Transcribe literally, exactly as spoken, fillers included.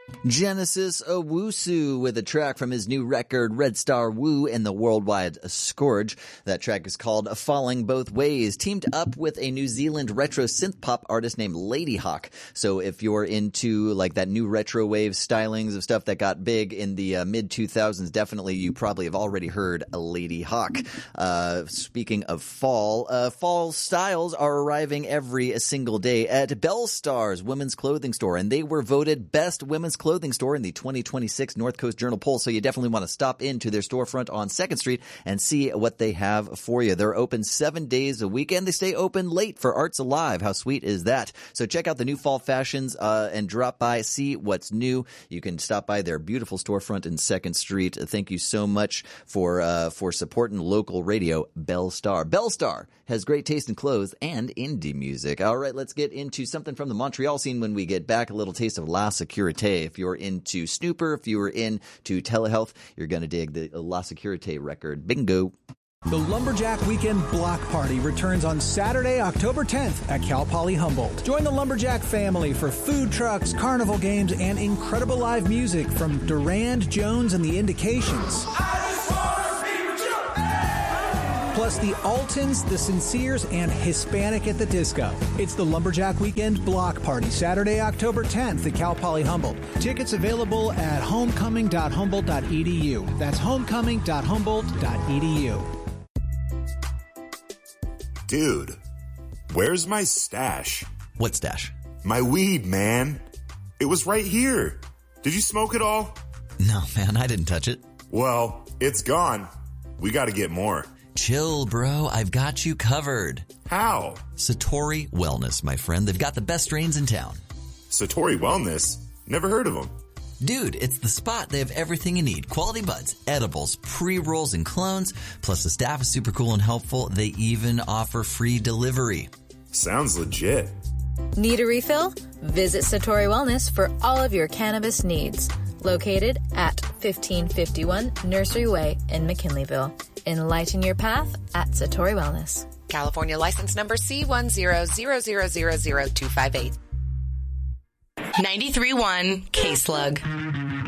Genesis Owusu with a track from his new record, Red Star Woo and the Worldwide Scourge. That track is called Falling Both Ways, teamed up with a New Zealand retro synth pop artist named Ladyhawk. So if you're into like that new retro wave stylings of stuff that got big in the uh, mid two thousands, definitely you probably have already heard a Ladyhawk. Uh, speaking of fall, uh, fall styles are arriving every single day at Belle Star's women's clothing store, and they were voted best women's clothing store in the twenty twenty-six North Coast Journal poll. So you definitely want to stop into their storefront on second Street and see what they have for you. They're open seven days a week, and they stay open late for Arts Alive. How sweet is that? So check out the new fall fashions uh, and drop by, see what's new. You can stop by their beautiful storefront in second Street. Thank you so much for uh, for supporting local radio, Belle Star. Belle Star has great taste in clothes and indie music. All right, let's get into something from the Montreal scene when we get back. A little taste of La Sécurité. If you're into Snooper, if you were into telehealth, you're going to dig the La Sécurité record. Bingo. The Lumberjack Weekend Block Party returns on Saturday, October tenth at Cal Poly Humboldt. Join the Lumberjack family for food trucks, carnival games, and incredible live music from Durand, Jones, and the Indications. Plus the Altons, the Sinceres, and Hispanic at the Disco. It's the Lumberjack Weekend Block Party, Saturday, October tenth at Cal Poly Humboldt. Tickets available at homecoming dot humboldt dot e d u. That's homecoming dot humboldt dot e d u. Dude, where's my stash? What stash? My weed, man. It was right here. Did you smoke it all? No, man, I didn't touch it. Well, it's gone. We gotta get more. Chill, bro. I've got you covered. How? Satori Wellness, my friend. They've got the best strains in town. Satori Wellness? Never heard of them. Dude, it's the spot. They have everything you need. Quality buds, edibles, pre-rolls, and clones. Plus, the staff is super cool and helpful. They even offer free delivery. Sounds legit. Need a refill? Visit Satori Wellness for all of your cannabis needs. Located at fifteen fifty-one Nursery Way in McKinleyville. Enlighten your path at Satori Wellness. California license number C one zero zero zero zero zero two five eight. ninety-three point one K-Slug.